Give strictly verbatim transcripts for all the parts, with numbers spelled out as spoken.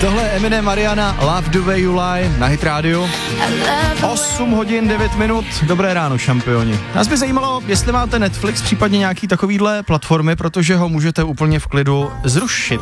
Tohle je Eminem, Mariana, Love the Way You Lie na Hit Radio. osm hodin devět minut, dobré ráno, šampioni. Nás by zajímalo, jestli máte Netflix, případně nějaký takovýhle platformy, protože ho můžete úplně v klidu zrušit.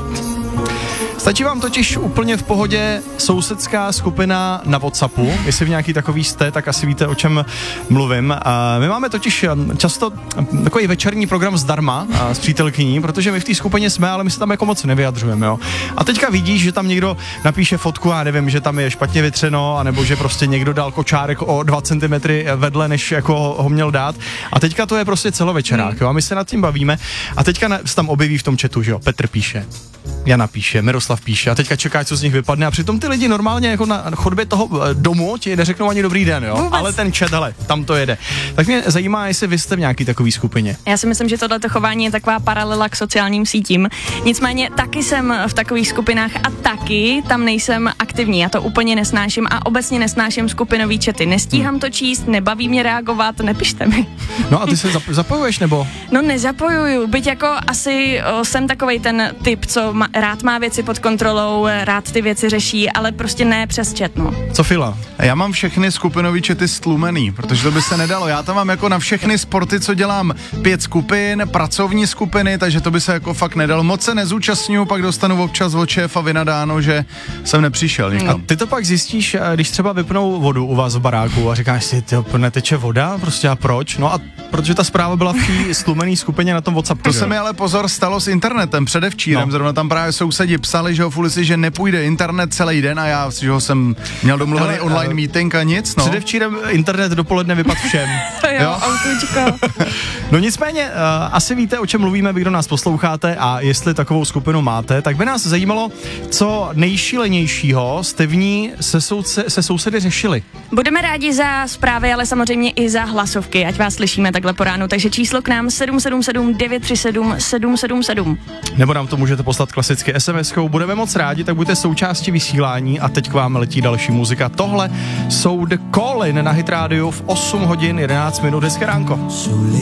Stačí vám totiž úplně v pohodě sousedská skupina na WhatsAppu. Jestli v nějaký takový jste, tak asi víte, o čem mluvím. A my máme totiž často takový večerní program zdarma s přítelkyní, protože my v té skupině jsme, ale my se tam jako moc nevyjadřujeme, jo. A teďka vidíš, že tam někdo napíše fotku, já nevím, že tam je špatně vytřeno, anebo že prostě někdo dal kočárek o dva centimetry vedle, než jako ho měl dát. A teďka to je prostě celovečerák, jo. A my se nad tím bavíme. A teďka se tam objeví v tom chatu, že jo. Petr píše, Jana píše, Miroslav píše a teďka čeká, co z nich vypadne a přitom ty lidi normálně jako na chodbě toho domu ti neřeknou ani dobrý den, jo, vůbec. Ale ten chat, hele, tam to jede. Tak mě zajímá, jestli vy jste v nějaký takový skupině. Já si myslím, že tohleto chování je taková paralela k sociálním sítím. Nicméně taky jsem v takových skupinách a taky tam nejsem aktivní. Já to úplně nesnáším a obecně nesnáším skupinový chaty. Nestíhám to číst, nebaví mě reagovat, nepište mi. No a ty se zap- zapojuješ nebo? No nezapojuju, byť jako asi o, jsem takovej ten typ, co má, rád má věci pod kontrolou, rád ty věci řeší, ale prostě ne přes chat, no. Co Fila? Já mám všechny skupinový chaty stlumený, protože to by se nedalo. Já tam mám jako na všechny sporty, co dělám, pět skupin, pracovní skupiny, takže to by se jako fakt nedalo. Moc se nezúčastňuju, pak dostanu občas od šéfa vynadáno, že jsem nepřišel někam. A ty to pak zjistíš, když třeba vypnou vodu u vás v baráku a říkáš si, ty neteče voda, prostě a proč? No a protože ta zpráva byla v té stlumené skupině na tom WhatsAppu. To se mi ale pozor stalo s internetem předevčírem, no. Zrovna tam právě sousedi psali, že ho fulisi, že nepůjde internet celý den a já že ho jsem měl domluvený ale, online ale, meeting a nic, no. Předevčírem internet dopoledne vypadl všem. jo, jo? No nicméně, uh, asi víte, o čem mluvíme, vy, kdo nás posloucháte a jestli takovou skupinu máte, tak by nás zajímalo, co nejšílenějšího jste v ní se, souce, se sousedy řešili. Budeme rádi za zprávy, ale samozřejmě i za hlasovky, ať vás slyšíme takhle po ránu, takže číslo k nám sedm sedm sedm devět tři sedm sedm sedm sedm. Nebo nám to můžete poslat klasicky es em eskou, budeme moc rádi, tak buďte součástí vysílání a teď k vám letí další muzika. Tohle jsou The Call-in na Hit Radio v osm hodin jedenáct minut, hezké ránko.